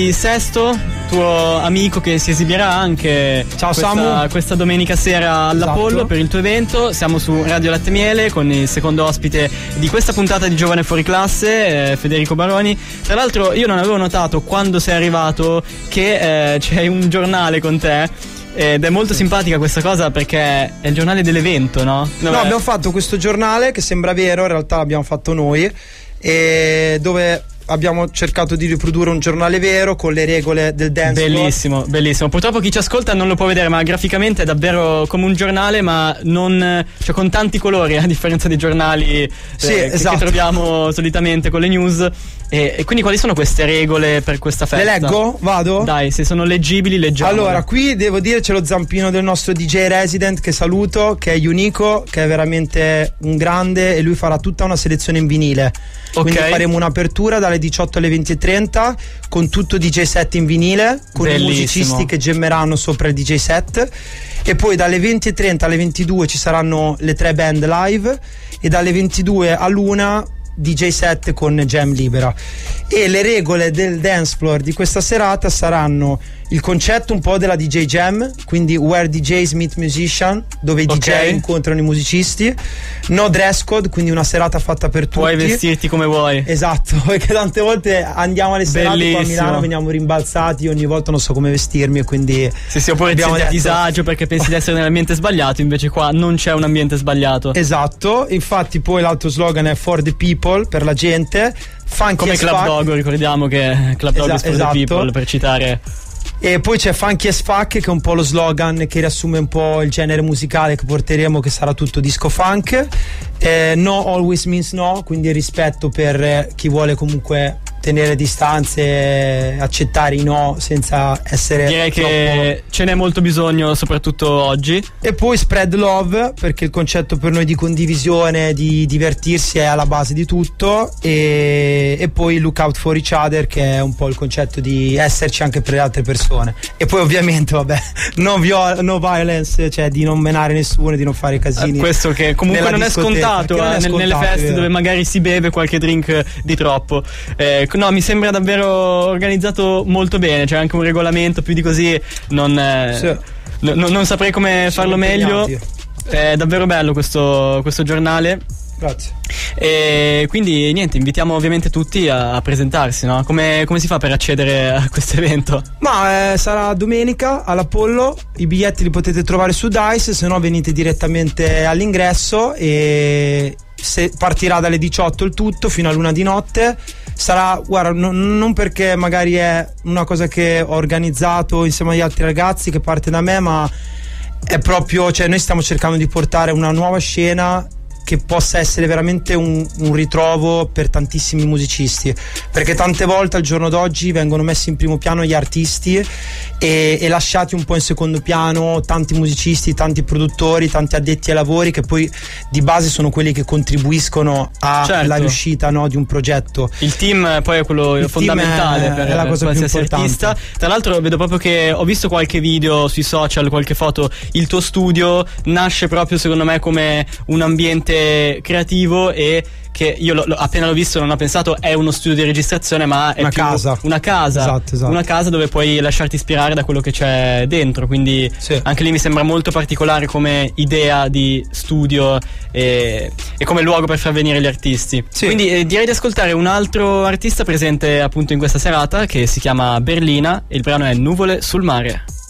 Sesto, tuo amico che si esibirà anche questa domenica sera all'Apollo per il tuo evento. Siamo su Radio Latte Miele con il secondo ospite di questa puntata di Giovane Fuori Classe, Federico Baroni. Tra l'altro io non avevo notato quando sei arrivato che c'è un giornale con te. Ed è molto simpatica questa cosa perché è il giornale dell'evento, no? No, abbiamo fatto questo giornale che sembra vero, in realtà l'abbiamo fatto noi, e dove abbiamo cercato di riprodurre un giornale vero con le regole del dance floor. Bellissimo, bellissimo. Purtroppo chi ci ascolta non lo può vedere, ma graficamente è davvero come un giornale, ma non, cioè con tanti colori, a differenza dei giornali che troviamo solitamente con le news. E quindi quali sono queste regole per questa festa? Le leggo? Vado? Dai, se sono leggibili, leggiamo. Allora, qui devo dire c'è lo zampino del nostro DJ resident che saluto, che è Unico, che è veramente un grande, e lui farà tutta una selezione in vinile. Quindi faremo un'apertura dalle 18 alle 20:30 con tutto DJ set in vinile, con i musicisti che gemmeranno sopra il DJ set, e poi dalle 20:30 alle 22 ci saranno le 3 band live, e dalle 22 all'1 DJ set con jam libera. E le regole del dance floor di questa serata saranno il concetto un po' della DJ jam, quindi where DJs meet musician, dove i DJ incontrano i musicisti. No dress code, quindi una serata fatta per tutti. Puoi vestirti come vuoi. Esatto, perché tante volte andiamo alle serate qua a Milano, veniamo rimbalzati, ogni volta non so come vestirmi, e quindi oppure ti senti a disagio perché pensi di essere nell'ambiente sbagliato, invece qua non c'è un ambiente sbagliato. Esatto, infatti poi l'altro slogan è for the people, per la gente. Funky come Club Dog, ricordiamo che Club Dog is for the people, per citare. E poi c'è Funky as Fuck, che è un po' lo slogan che riassume un po' il genere musicale che porteremo, che sarà tutto disco funk. No always means no, quindi il rispetto per chi vuole comunque tenere distanze, accettare i no senza essere direi che ce n'è molto bisogno, soprattutto oggi. E poi spread love, perché il concetto per noi di condivisione, di divertirsi, è alla base di tutto, e poi look out for each other, che è un po' il concetto di esserci anche per le altre persone. E poi ovviamente no violence, cioè di non menare nessuno, di non fare casini. Questo che comunque non è scontato, nelle feste dove magari si beve qualche drink di troppo. No, mi sembra davvero organizzato molto bene. C'è anche un regolamento, più di così non saprei come farlo meglio. È davvero bello questo giornale. Grazie. E quindi niente, invitiamo ovviamente tutti a presentarsi, no? Come si fa per accedere a questo evento? Ma sarà domenica all'Apollo, i biglietti li potete trovare su Dice, se no venite direttamente all'ingresso, e se partirà dalle 18 il tutto fino all'1 di notte. Sarà, guarda, non perché magari è una cosa che ho organizzato insieme agli altri ragazzi, che parte da me, ma è proprio, cioè noi stiamo cercando di portare una nuova scena che possa essere veramente un ritrovo per tantissimi musicisti, perché tante volte al giorno d'oggi vengono messi in primo piano gli artisti e lasciati un po' in secondo piano tanti musicisti, tanti produttori, tanti addetti ai lavori, che poi di base sono quelli che contribuiscono alla riuscita, no, di un progetto. Il team poi è quello fondamentale per la cosa qualsiasi più importante. artista. Tra l'altro vedo proprio che ho visto qualche video sui social, qualche foto. Il tuo studio nasce proprio, secondo me, come un ambiente creativo, e che io appena l'ho visto non ho pensato è uno studio di registrazione, ma è una casa. Esatto. Una casa dove puoi lasciarti ispirare da quello che c'è dentro, quindi anche lì mi sembra molto particolare come idea di studio e come luogo per far venire gli artisti. Quindi direi di ascoltare un altro artista presente appunto in questa serata, che si chiama Berlina, e il brano è Nuvole sul mare.